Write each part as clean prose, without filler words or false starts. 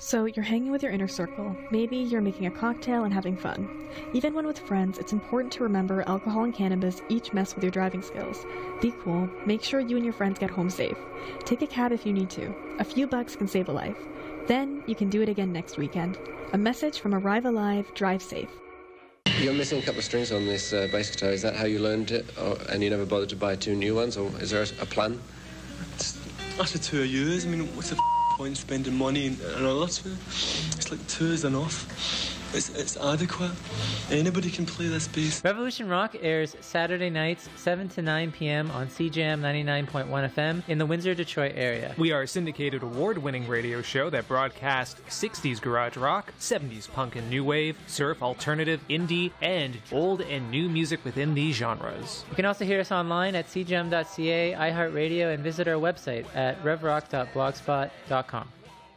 So you're hanging with your inner circle. Maybe you're making a cocktail and having fun. Even when with friends, it's important to remember alcohol and cannabis each mess with your driving skills. Be cool. Make sure you and your friends get home safe. Take a cab if you need to. A few bucks can save a life. Then you can do it again next weekend. A message from Arrive Alive, Drive Safe. You're missing a couple of strings on this bass guitar. Is that how you learned it? And you never bothered to buy 2 new ones? Or is there a plan? After 2 years, I mean, what's the point spending money and all that? It's like 2 is enough. It's adequate. Anybody can play this bass. Revolution Rock airs Saturday nights, 7 to 9 p.m. on CJAM 99.1 FM in the Windsor, Detroit area. We are a syndicated award-winning radio show that broadcasts 60s garage rock, 70s punk and new wave, surf, alternative, indie, and old and new music within these genres. You can also hear us online at cjam.ca, iHeartRadio, and visit our website at revrock.blogspot.com.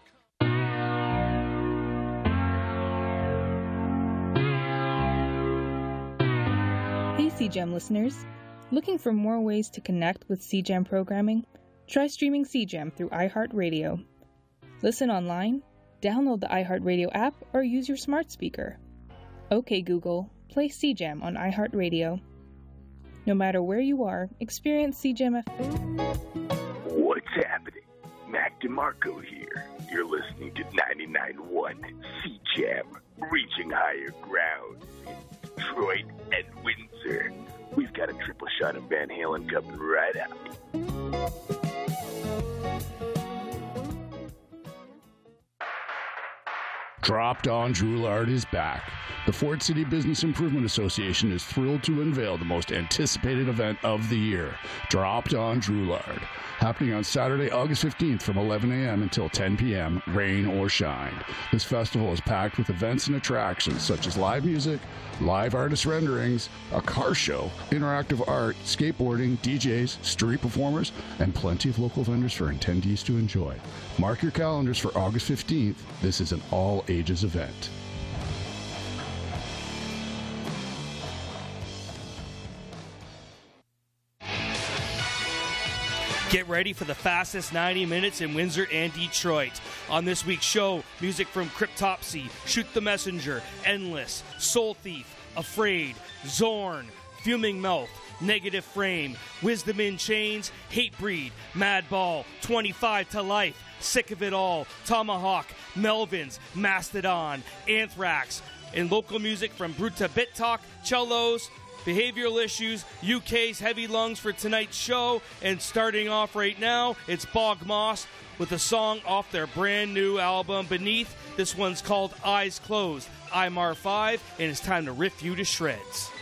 Hey CJAM listeners, looking for more ways to connect with CJAM programming? Try streaming CJAM through iHeartRadio. Listen online, download the iHeartRadio app, or use your smart speaker. OK Google, play CJAM on iHeartRadio. No matter where you are, experience CJAM FM. What's happening? Mac DeMarco here. You're listening to 99.1 CJAM, reaching higher ground in Detroit and Windsor. We've got a triple shot of Van Halen coming right up. Dropped On Droulard is back. The Fort City Business Improvement Association is thrilled to unveil the most anticipated event of the year, Dropped On Droulard, happening on Saturday, August 15th from 11 a.m. until 10 p.m., rain or shine. This festival is packed with events and attractions such as live music, live artist renderings, a car show, interactive art, skateboarding, DJs, street performers, and plenty of local vendors for attendees to enjoy. Mark your calendars for August 15th. This is an all-ages event. Get ready for the fastest 90 minutes in Windsor and Detroit. On this week's show, music from Cryptopsy, Shoot the Messenger, Endless, Soul Thief, Afraid, Zorn, Fuming Mouth, Negative Frame, Wisdom in Chains, Hatebreed, Madball, 25 to Life, Sick of It All, Tomahawk, Melvins, Mastodon, Anthrax, and local music from Bruta Bit Talk, Cellos, Behavioral Issues, UK's Heavy Lungs for tonight's show, and starting off right now, it's Bog Moss with a song off their brand new album, Beneath. This one's called Eyes Closed. I'm R5, and it's time to riff you to shreds.